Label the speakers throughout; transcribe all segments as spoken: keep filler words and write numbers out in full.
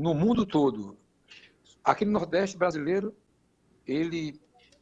Speaker 1: no mundo todo. Aqui no Nordeste brasileiro, ele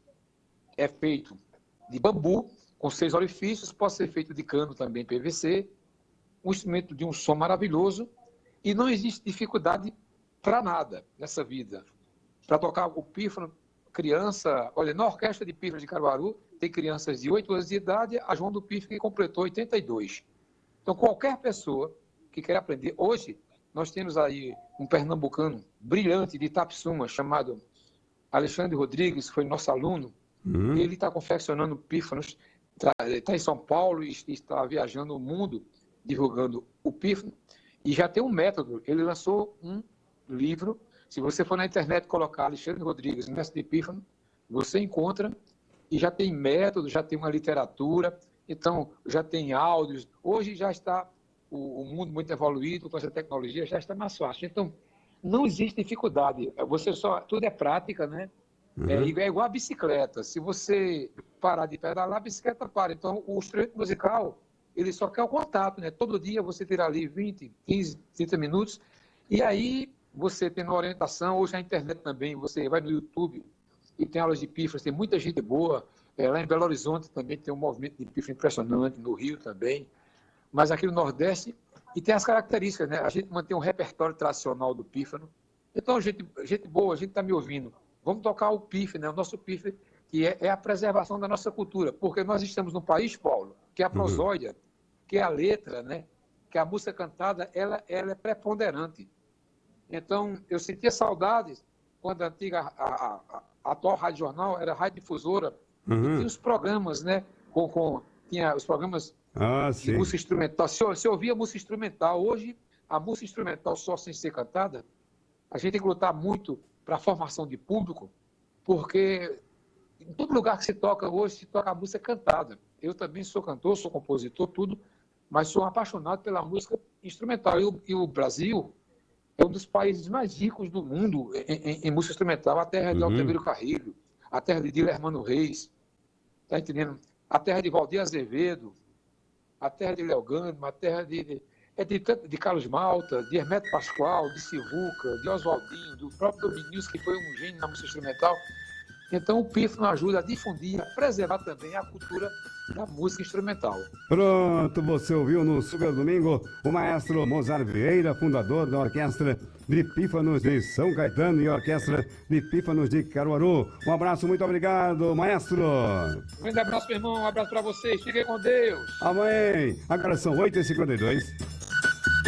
Speaker 1: é feito de bambu, com seis orifícios, pode ser feito de cano também, P V C, um instrumento de um som maravilhoso, e não existe dificuldade para nada nessa vida. Para tocar o pífano, criança, olha, na orquestra de pífano de Caruaru, tem crianças de oito anos de idade, a João do Pífano que completou oitenta e dois. Então, qualquer pessoa que quer aprender, hoje, nós temos aí um pernambucano brilhante de Itapsuma, chamado Alexandre Rodrigues, que foi nosso aluno. Uhum. Ele está confeccionando pífanos, está tá em São Paulo e está viajando o mundo divulgando o pífano, e já tem um método. Ele lançou um livro. Se você for na internet colocar Alexandre Rodrigues, mestre de pífano, você encontra, e já tem método, já tem uma literatura, então já tem áudios. Hoje já está o, o mundo muito evoluído, com essa tecnologia já está mais fácil. Então, não existe dificuldade. Você só, tudo é prática, né? Uhum. É, é igual a bicicleta. Se você parar de pedalar, a bicicleta para. Então, o instrumento musical, ele só quer o contato, né? Todo dia você terá ali vinte, quinze, trinta minutos, e aí você tendo orientação. Hoje a internet também, você vai no YouTube e tem aulas de pífano, tem muita gente boa. É, lá em Belo Horizonte também tem um movimento de pífano impressionante, no Rio também, mas aqui no Nordeste, e tem as características, né? A gente mantém um repertório tradicional do pífano. Então, gente, gente boa, a gente está me ouvindo, vamos tocar o pífano, né? O nosso pífano, que é, é a preservação da nossa cultura, porque nós estamos num país, Paulo, que é a prosódia, uhum. que é a letra, né? Que a música cantada, ela, ela é preponderante. Então, eu sentia saudades quando a antiga, a, a, a atual Rádio Jornal era Rádio Difusora, uhum. e tinha os programas, né? Com, com, tinha os programas ah, de sim. música instrumental. Se, se ouvia música instrumental, hoje a música instrumental só sem ser cantada, a gente tem que lutar muito para a formação de público, porque em todo lugar que se toca hoje, se toca a música cantada. Eu também sou cantor, sou compositor, tudo, mas sou apaixonado pela música instrumental. E o, e o Brasil é um dos países mais ricos do mundo em, em, em música instrumental. A terra de uhum. Altemiro Carrilho, a terra de Dilermano Reis, tá entendendo? A terra de Valdir Azevedo, a terra de Léo Gânimo, a terra de, de, é de, de Carlos Malta, de Hermeto Pascoal, de Sivuca, de Oswaldinho, do próprio Domingos, que foi um gênio na música instrumental. Então, o pífano ajuda a difundir, a preservar também a cultura da música instrumental.
Speaker 2: Pronto, você ouviu no Super Domingo o maestro Mozart Vieira, fundador da Orquestra de Pífanos de São Caetano e Orquestra de Pífanos de Caruaru. Um abraço, muito obrigado, maestro.
Speaker 1: Um grande abraço, meu irmão, um abraço para vocês, fiquem com Deus.
Speaker 2: Amém. Agora são oito e cinquenta e dois.